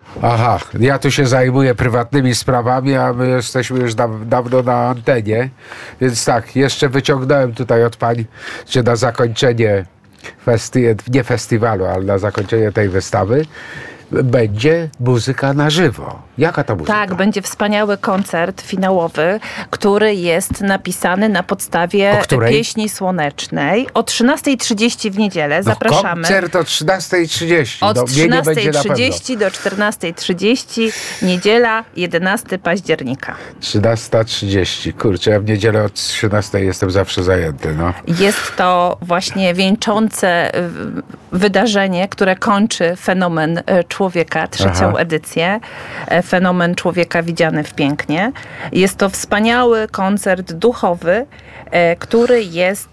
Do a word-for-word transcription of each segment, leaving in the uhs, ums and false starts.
Aha, ja tu się zajmuję prywatnymi sprawami, a my jesteśmy już da dawno na antenie, więc tak, jeszcze wyciągnąłem tutaj od pań, że na zakończenie festi nie festiwalu, ale na zakończenie tej wystawy będzie muzyka na żywo. Jaka to muzyka? Tak, będzie wspaniały koncert finałowy, który jest napisany na podstawie pieśni słonecznej o trzynastej trzydzieści w niedzielę. No, zapraszamy. Koncert o trzynastej trzydzieści. Od no, trzynastej trzydzieści do czternastej trzydzieści, niedziela jedenastego października. trzynasta trzydzieści. Kurczę, ja w niedzielę od trzynastej jestem zawsze zajęty. No. Jest to właśnie wieńczące wydarzenie, które kończy fenomen człowieka, trzecią Aha. edycję. Fenomen człowieka widziany w pięknie. Jest to wspaniały koncert duchowy, który jest,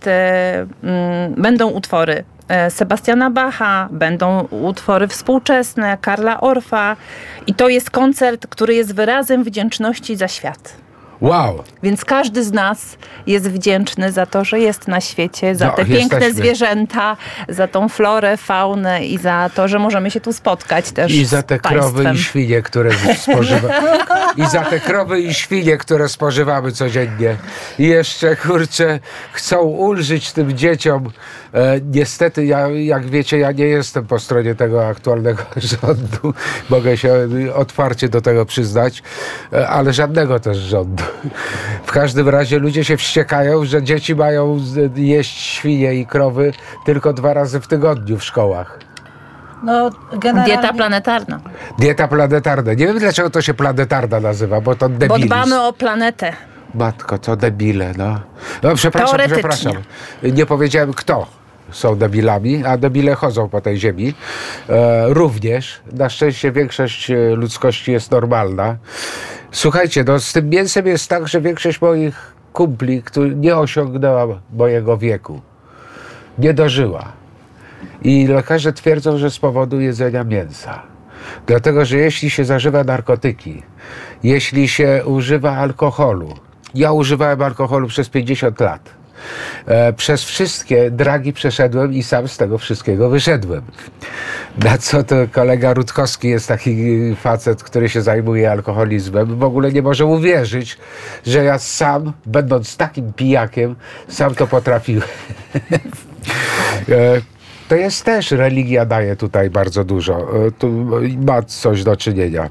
będą utwory Sebastiana Bacha, będą utwory współczesne, Karla Orfa i to jest koncert, który jest wyrazem wdzięczności za świat. Wow! Więc każdy z nas jest wdzięczny za to, że jest na świecie, za no, te piękne jesteśmy. zwierzęta, za tą florę, faunę i za to, że możemy się tu spotkać też I za te z państwem. krowy i świnie, które spożywamy. I za te krowy i świnie, które spożywamy codziennie. I jeszcze, kurczę, chcą ulżyć tym dzieciom. E, niestety, ja, jak wiecie, ja nie jestem po stronie tego aktualnego rządu. Mogę się otwarcie do tego przyznać, e, ale żadnego też rządu. W każdym razie ludzie się wściekają, że dzieci mają jeść świnie i krowy tylko dwa razy w tygodniu w szkołach. No, generalnie... Dieta planetarna. Dieta planetarna. Nie wiem, dlaczego to się planetarna nazywa, bo to debilizm. Bo dbamy o planetę. Matko, to debile, no. No przepraszam, przepraszam. Nie powiedziałem, kto są debilami, a debile chodzą po tej ziemi. E, również. Na szczęście większość ludzkości jest normalna. Słuchajcie, no z tym mięsem jest tak, że większość moich kumpli, która nie osiągnęła mojego wieku, nie dożyła. I lekarze twierdzą, że z powodu jedzenia mięsa. Dlatego, że jeśli się zażywa narkotyki, jeśli się używa alkoholu, ja używałem alkoholu przez pięćdziesiąt lat, e, przez wszystkie dragi przeszedłem i sam z tego wszystkiego wyszedłem. Na co to kolega Rutkowski jest taki facet, który się zajmuje alkoholizmem, w ogóle nie może uwierzyć, że ja sam, będąc takim pijakiem, sam to potrafiłem. e, To jest też, religia daje tutaj bardzo dużo. Tu ma coś do czynienia.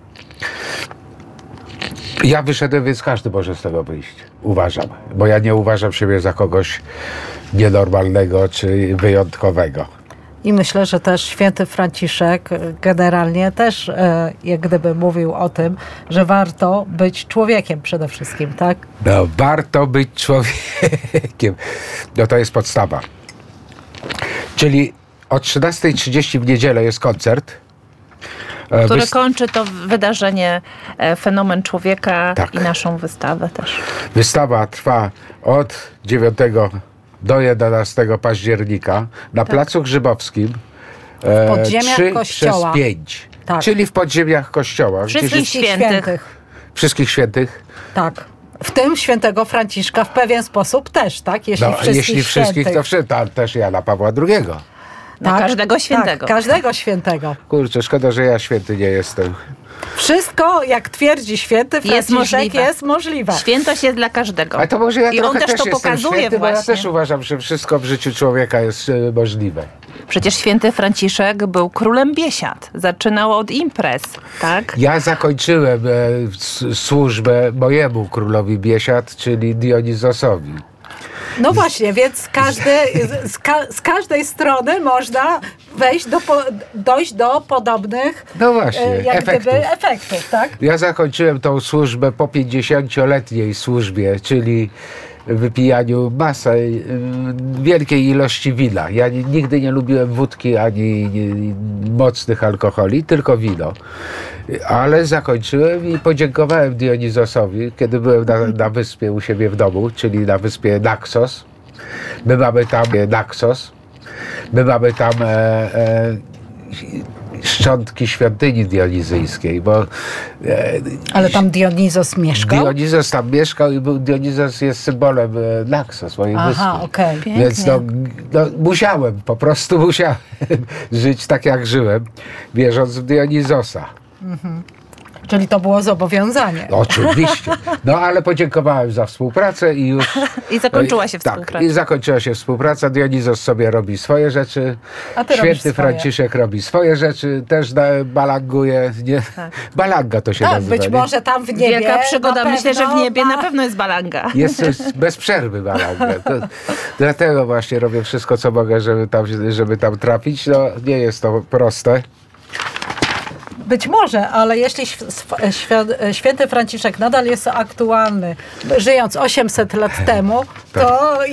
Ja wyszedłem, więc każdy może z tego wyjść. Uważam. Bo ja nie uważam siebie za kogoś nienormalnego czy wyjątkowego. I myślę, że też święty Franciszek generalnie też e, jak gdyby mówił o tym, że warto być człowiekiem przede wszystkim, tak? No, warto być człowiekiem. No to jest podstawa. Czyli o trzynastej trzydzieści w niedzielę jest koncert. Który Wyst kończy to wydarzenie Fenomen Człowieka tak. i naszą wystawę też. Wystawa trwa od dziewiątego do jedenastego października na tak. Placu Grzybowskim. W podziemiach trzy kościoła. przez pięć. Tak. Czyli w podziemiach kościoła. Wszystkich świętych. świętych. Wszystkich świętych. Tak. W tym świętego Franciszka w pewien sposób też, tak? Jeśli no, wszystkich jeśli wszystkich, świętych. to wszyscy, a też Jana Pawła drugiego. Na tak, każdego świętego. Tak, każdego świętego. Kurczę, szkoda, że ja święty nie jestem. Wszystko, jak twierdzi święty Franciszek, jest możliwe. Jest możliwe. Świętość jest dla każdego. A to może ja I on też, też to jestem pokazuje święty, właśnie. bo ja też uważam, że wszystko w życiu człowieka jest y, możliwe. Przecież święty Franciszek był królem biesiad. Zaczynał od imprez, tak? Ja zakończyłem e, służbę mojemu królowi biesiad, czyli Dionizosowi. No właśnie, więc każdy, z, ka z każdej strony można wejść do, po, dojść do podobnych no właśnie, jak efektów. Gdyby, efektów, tak? Ja zakończyłem tą służbę po pięćdziesięcioletniej służbie, czyli wypijaniu masy, wielkiej ilości wina. Ja nigdy nie lubiłem wódki ani mocnych alkoholi, tylko wino. Ale zakończyłem i podziękowałem Dionizosowi, kiedy byłem na, na wyspie u siebie w domu, czyli na wyspie Naxos. My mamy tam Naxos. My mamy tam e, e, szczątki świątyni dionizyjskiej, bo... E, Ale tam Dionizos mieszkał? Dionizos tam mieszkał i był, Dionizos jest symbolem e, Naxos, mojej Aha, wyspy. okej. Okay. Więc no, no, musiałem, po prostu musiałem żyć tak, jak żyłem, wierząc w Dionizosa. Mhm. Czyli to było zobowiązanie. Oczywiście. No ale podziękowałem za współpracę i już... I zakończyła się współpraca. Tak, i zakończyła się współpraca. Dionizos sobie robi swoje rzeczy. A ty Święty swoje. Franciszek robi swoje rzeczy. Też da, balanguje. Nie? Tak. Balanga to się tak, nazywa. być nie? może tam w niebie. Wielka przygoda. Myślę, że w niebie ma... na pewno jest balanga. Jest bez przerwy balanga. To, dlatego właśnie robię wszystko, co mogę, żeby tam, żeby tam trafić. No, nie jest to proste. Być może, ale jeśli święty Franciszek nadal jest aktualny, żyjąc osiemset lat temu, to